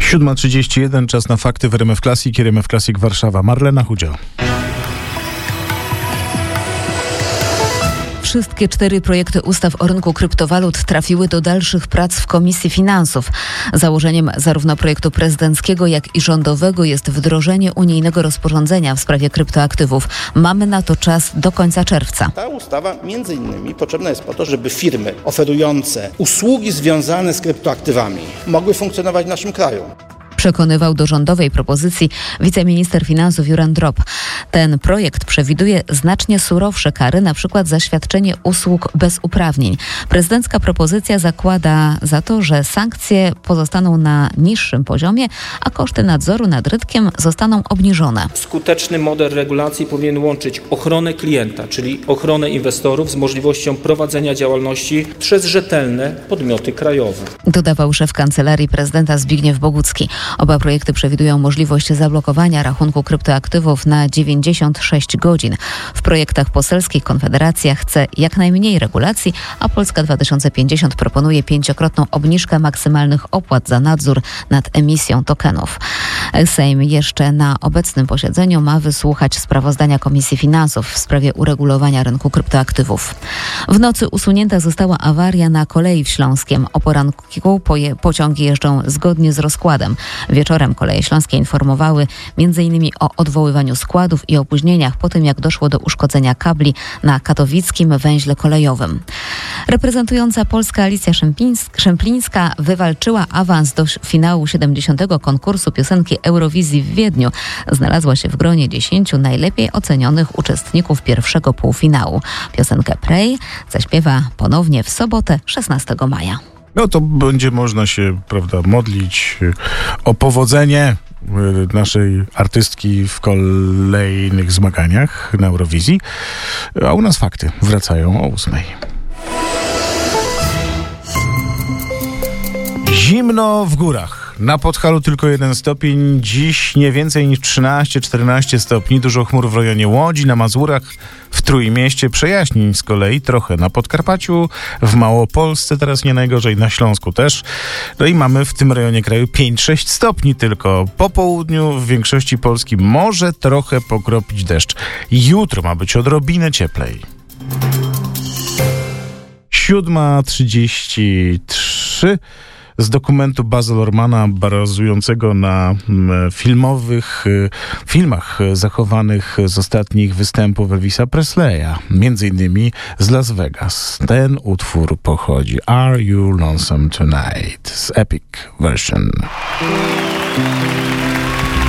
7:31, czas na fakty w RMF Classic, RMF Classic Warszawa. Marlena Chudział. Wszystkie 4 projekty ustaw o rynku kryptowalut trafiły do dalszych prac w Komisji Finansów. Założeniem zarówno projektu prezydenckiego, jak i rządowego jest wdrożenie unijnego rozporządzenia w sprawie kryptoaktywów. Mamy na to czas do końca czerwca. Ta ustawa między innymi potrzebna jest po to, żeby firmy oferujące usługi związane z kryptoaktywami mogły funkcjonować w naszym kraju. Przekonywał do rządowej propozycji wiceminister finansów Jurand Drop. Ten projekt przewiduje znacznie surowsze kary, na przykład za świadczenie usług bez uprawnień. Prezydencka propozycja zakłada za to, że sankcje pozostaną na niższym poziomie, a koszty nadzoru nad rynkiem zostaną obniżone. Skuteczny model regulacji powinien łączyć ochronę klienta, czyli ochronę inwestorów z możliwością prowadzenia działalności przez rzetelne podmioty krajowe. Dodawał szef Kancelarii Prezydenta Zbigniew Bogucki. Oba projekty przewidują możliwość zablokowania rachunku kryptoaktywów na 96 godzin. W projektach poselskich Konfederacja chce jak najmniej regulacji, a Polska 2050 proponuje 5-krotną obniżkę maksymalnych opłat za nadzór nad emisją tokenów. Sejm jeszcze na obecnym posiedzeniu ma wysłuchać sprawozdania Komisji Finansów w sprawie uregulowania rynku kryptoaktywów. W nocy usunięta została awaria na kolei w Śląskiem. O poranku pociągi jeżdżą zgodnie z rozkładem. Wieczorem Koleje Śląskie informowały m.in. o odwoływaniu składów i opóźnieniach po tym, jak doszło do uszkodzenia kabli na katowickim węźle kolejowym. Reprezentująca Polska Alicja Szemplińska wywalczyła awans do finału 70. konkursu piosenki Eurowizji w Wiedniu. Znalazła się w gronie 10 najlepiej ocenionych uczestników pierwszego półfinału. Piosenkę Pray zaśpiewa ponownie w sobotę 16 maja. No to będzie można się, modlić o powodzenie naszej artystki w kolejnych zmaganiach na Eurowizji. A u nas fakty wracają o 8:00. Zimno w górach. Na Podhalu tylko 1 stopień. Dziś nie więcej niż 13-14 stopni. Dużo chmur w rejonie Łodzi, na Mazurach, w Trójmieście. Przejaśnień z kolei trochę na Podkarpaciu, w Małopolsce teraz nie najgorzej, na Śląsku też. No i mamy w tym rejonie kraju 5-6 stopni tylko. Po południu w większości Polski może trochę pokropić deszcz. Jutro ma być odrobinę cieplej. 7:33. Z dokumentu Baza Lormana bazującego na filmach zachowanych z ostatnich występów Elvisa Presleya, między innymi z Las Vegas. Ten utwór pochodzi Are You Lonesome Tonight z Epic Version.